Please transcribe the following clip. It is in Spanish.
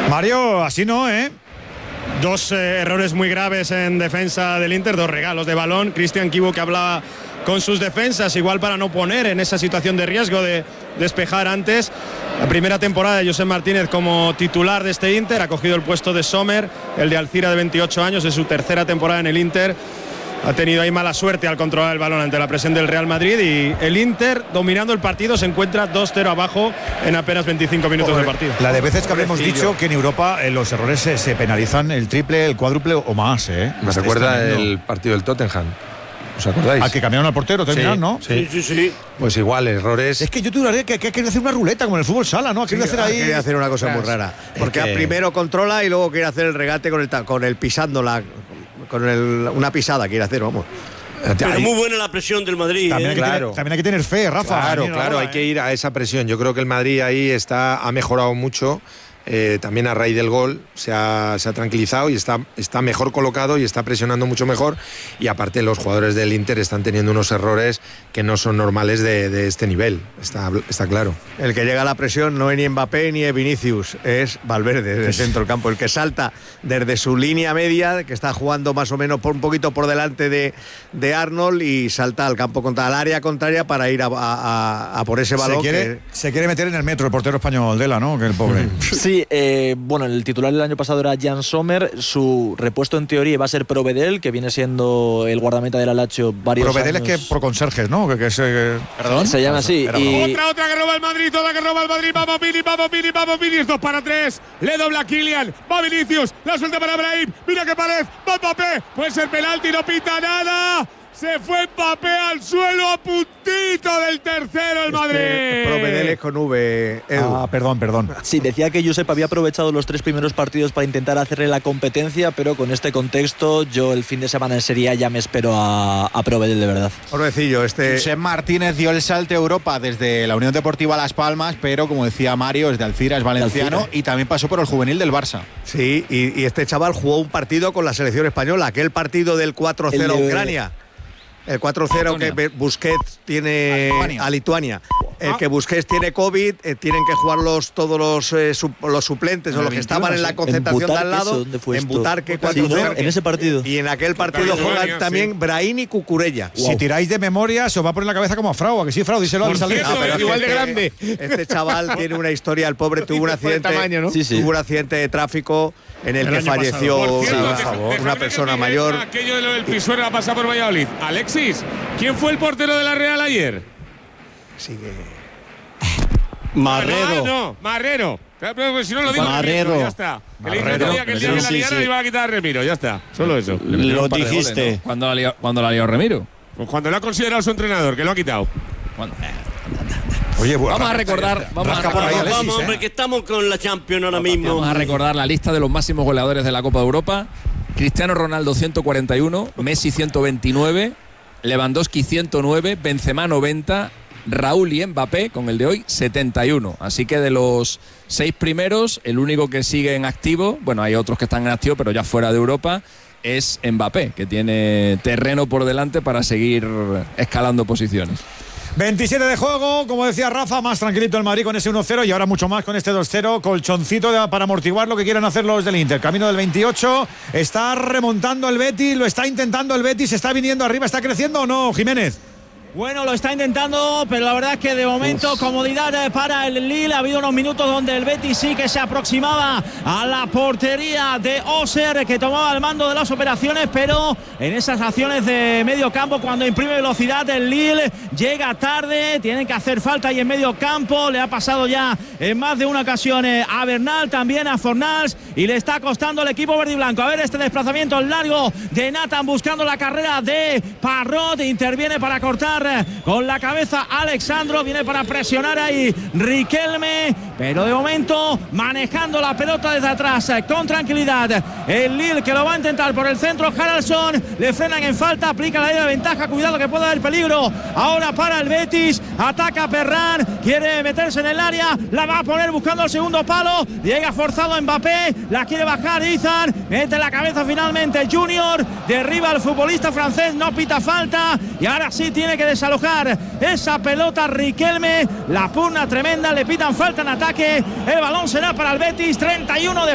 Mario, así no, ¿eh? Dos errores muy graves en defensa del Inter, dos regalos de balón. Cristian Chivu, que hablaba con sus defensas, igual para no poner en esa situación de riesgo de despejar antes. La primera temporada de Josep Martínez como titular de este Inter, ha cogido el puesto de Sommer, el de Alcira de 28 años, es su tercera temporada en el Inter. Ha tenido ahí mala suerte al controlar el balón ante la presión del Real Madrid, y el Inter, dominando el partido, se encuentra 2-0 abajo en apenas 25 minutos de partido. La de veces que habremos dicho que en Europa los errores se penalizan el triple, el cuádruple o más, ¿eh? Me recuerda el partido del Tottenham. ¿Os acordáis? Al que cambiaron al portero, terminaron, sí, ¿no? Sí. Pues igual, errores. Es que yo te diría que quiere hacer una ruleta como en el fútbol sala, ¿no? Quiere hacer ahí. Quiere hacer una cosa muy rara. Porque primero controla y luego quiere hacer el regate con el pisándola. Una pisada quiere hacer, vamos. Pero muy buena la presión del Madrid. También hay que tener fe, Rafa. Claro, hay que ir a esa presión. Yo creo que el Madrid ahí ha mejorado mucho. También a raíz del gol se ha tranquilizado y está mejor colocado y está presionando mucho mejor, y aparte los jugadores del Inter están teniendo unos errores que no son normales de este nivel, está claro. El que llega a la presión no es ni Mbappé ni es Vinicius, es Valverde desde el centro del campo, el que salta desde su línea media, que está jugando más o menos un poquito por delante de Arnold, y salta al campo al área contraria para ir a por ese balón. Se quiere meter en el metro el portero español Dela, ¿no? Que el pobre. Sí. Bueno, el titular del año pasado era Jan Sommer. Su repuesto en teoría va a ser Provedel, que viene siendo el guardameta del Lazio varios Provedel años. es que por conserjes, ¿no? Perdón. Se llama así. Otra que roba el Madrid, toda que roba el Madrid. Vamos Vini, 2 para 3. Le dobla Kylian, va Vinicius, la suelta para Brahim. Mira que pared, va Mbappé. Puede ser penalti, no pita nada. Se fue Mbappé al suelo a puntito del tercero el Madrid. Provedel es con V, Edu. Perdón. Sí, decía que Josep había aprovechado los 3 primeros partidos para intentar hacerle la competencia, pero con este contexto yo el fin de semana en Serie A ya me espero a Provedel de verdad. Pobrecillo, Josep Martínez dio el salto a Europa desde la Unión Deportiva Las Palmas, pero como decía Mario, es de Alcira, es valenciano, y también pasó por el juvenil del Barça. Sí, y este chaval jugó un partido con la selección española, aquel partido del 4-0 a Ucrania. El 4-0 que Busquets tiene a Lituania. El que Busquets tiene COVID, tienen que jugar todos los suplentes o los que estaban en la concentración de al lado. En Butarque 4-0. En ese partido. Y en aquel partido juegan también Brahim y Cucurella. Si tiráis de memoria, se os va a poner la cabeza como a Frau. ¿A que sí, Frau? Díselo a pero igual de grande. Este chaval tiene una historia. El pobre tuvo un accidente. Tuvo un accidente de tráfico en el que falleció una persona mayor. Aquello del Pisuerga pasa por Valladolid. Alexis, ¿quién fue el portero de la Real ayer? Sigue. Marrero. Si no lo digo, Marrero. Ya está. Que le dije que el día que la liara iba a quitar a Remiro. Ya está. Solo eso. Lo dijiste. ¿Cuándo la lió Remiro? Pues cuando lo ha considerado su entrenador, que lo ha quitado. Oye, vamos a recordar, hombre, que estamos con la Champions ahora mismo. Vamos a recordar la lista de los máximos goleadores de la Copa de Europa. Cristiano Ronaldo 141, Messi 129, Lewandowski 109, Benzema 90, Raúl y Mbappé, con el de hoy, 71. Así que de los 6 primeros, el único que sigue en activo, bueno, hay otros que están en activo, pero ya fuera de Europa, es Mbappé, que tiene terreno por delante para seguir escalando posiciones. 27 de juego, como decía Rafa, más tranquilito el Madrid con ese 1-0 y ahora mucho más con este 2-0, colchoncito para amortiguar lo que quieren hacer los del Inter. Camino del 28, está remontando el Betis, lo está intentando el Betis, está viniendo arriba, ¿está creciendo o no, Jiménez? Bueno, lo está intentando, pero la verdad es que de momento comodidad para el Lille. Ha habido unos minutos donde el Betis sí que se aproximaba a la portería de Oser, que tomaba el mando de las operaciones, pero en esas acciones de medio campo, cuando imprime velocidad, el Lille llega tarde, tienen que hacer falta ahí en medio campo. Le ha pasado ya en más de una ocasión a Bernal, también a Fornals, y le está costando al equipo verde y blanco. A ver este desplazamiento largo de Nathan buscando la carrera de Parrot, interviene para cortar con la cabeza Alexandro, viene para presionar ahí Riquelme, pero de momento manejando la pelota desde atrás con tranquilidad el Lille, que lo va a intentar por el centro. Haraldsson, le frenan en falta, aplica la ley de ventaja, cuidado que puede haber peligro ahora para el Betis. Ataca Ferran, quiere meterse en el área, la va a poner buscando el segundo palo, llega forzado Mbappé, la quiere bajar Izan, mete la cabeza finalmente Junior, derriba al futbolista francés, no pita falta y ahora sí tiene que desalojar esa pelota Riquelme, la pugna tremenda, le pitan falta en ataque, el balón será para el Betis. 31 de